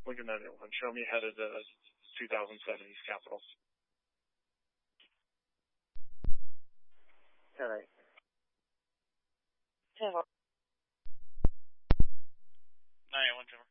Lincoln Nebula, and show me headed to 2007 East Capitol. All right. 981 Jimmer.